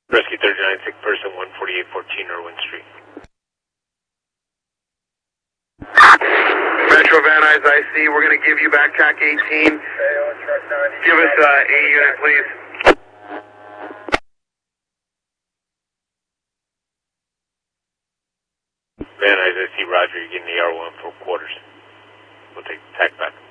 Rescue 39, sick person, 14814 Irwin Street. Metro Van Nuys IC, we're going to give you back TAC 18. Give us a unit, please. Van Nuys IC, Roger, you're getting the R1 for quarters. We'll take TAC back.